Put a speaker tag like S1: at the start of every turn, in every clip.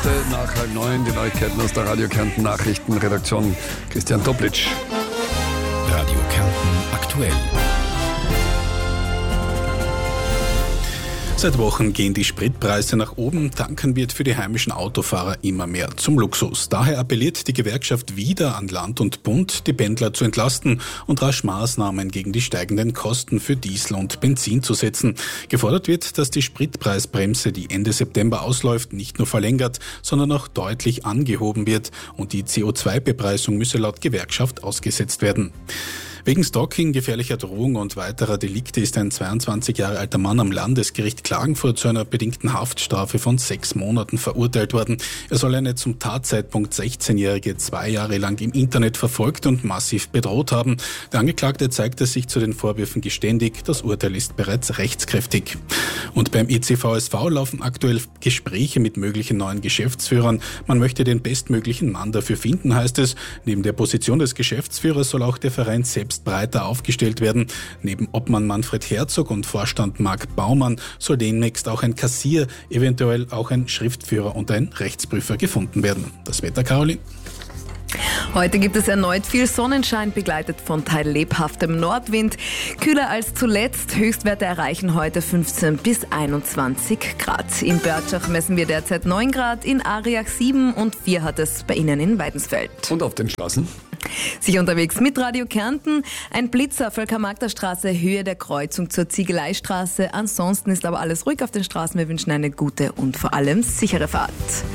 S1: Minute nach 8:30, die Neuigkeiten aus der Radio Kärnten Nachrichtenredaktion. Christian Toplitsch.
S2: Radio Kärnten aktuell. Seit Wochen gehen die Spritpreise nach oben. Tanken wird für die heimischen Autofahrer immer mehr zum Luxus. Daher appelliert die Gewerkschaft wieder an Land und Bund, die Pendler zu entlasten und rasch Maßnahmen gegen die steigenden Kosten für Diesel und Benzin zu setzen. Gefordert wird, dass die Spritpreisbremse, die Ende September ausläuft, nicht nur verlängert, sondern auch deutlich angehoben wird. Und die CO2-Bepreisung müsse laut Gewerkschaft ausgesetzt werden. Wegen Stalking, gefährlicher Drohung und weiterer Delikte ist ein 22 Jahre alter Mann am Landesgericht Klagenfurt zu einer bedingten Haftstrafe von 6 Monaten verurteilt worden. Er soll eine zum Tatzeitpunkt 16-Jährige 2 Jahre lang im Internet verfolgt und massiv bedroht haben. Der Angeklagte zeigte sich zu den Vorwürfen geständig. Das Urteil ist bereits rechtskräftig. Und beim ECVSV laufen aktuell Gespräche mit möglichen neuen Geschäftsführern. Man möchte den bestmöglichen Mann dafür finden, heißt es. Neben der Position des Geschäftsführers soll auch der Verein selbst breiter aufgestellt werden. Neben Obmann Manfred Herzog und Vorstand Marc Baumann soll demnächst auch ein Kassier, eventuell auch ein Schriftführer und ein Rechtsprüfer gefunden werden. Das Wetter, Caroline?
S3: Heute gibt es erneut viel Sonnenschein, begleitet von teillebhaftem Nordwind. Kühler als zuletzt. Höchstwerte erreichen heute 15 bis 21 Grad. In Börtschach messen wir derzeit 9 Grad, in Ariach 7 und 4 hat es bei Ihnen in Weidensfeld.
S1: Und auf den Straßen?
S3: Sich unterwegs mit Radio Kärnten. Ein Blitzer, Völker-Magda Straße, Höhe der Kreuzung zur Ziegeleistraße. Ansonsten ist aber alles ruhig auf den Straßen. Wir wünschen eine gute und vor allem sichere Fahrt.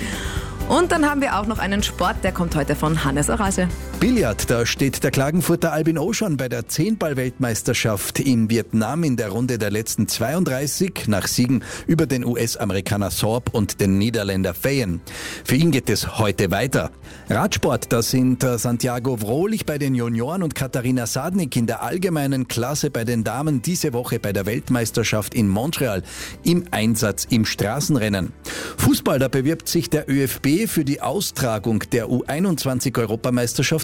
S3: Und dann haben wir auch noch einen Sport, der kommt heute von Hannes Orage.
S4: Billard, da steht der Klagenfurter Albin O schon bei der 10-Ball-Weltmeisterschaft in Vietnam in der Runde der letzten 32 nach Siegen über den US-Amerikaner Thorpe und den Niederländer Feyen. Für ihn geht es heute weiter. Radsport, da sind Santiago Wrohlich bei den Junioren und Katharina Sadnik in der allgemeinen Klasse bei den Damen diese Woche bei der Weltmeisterschaft in Montreal im Einsatz im Straßenrennen. Fußball, da bewirbt sich der ÖFB für die Austragung der U21-Europameisterschaft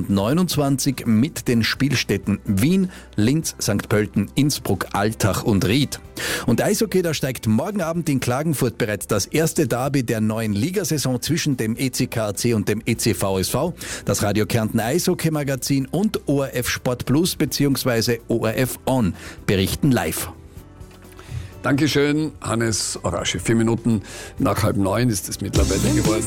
S4: 2029 mit den Spielstätten Wien, Linz, St. Pölten, Innsbruck, Altach und Ried. Und Eishockey, da steigt morgen Abend in Klagenfurt bereits das erste Derby der neuen Ligasaison zwischen dem ECKAC und dem ECVSV. Das Radio Kärnten Eishockey-Magazin und ORF Sport Plus bzw. ORF On berichten live.
S1: Dankeschön, Hannes Orage. 4 Minuten nach 8:30 ist es mittlerweile geworden.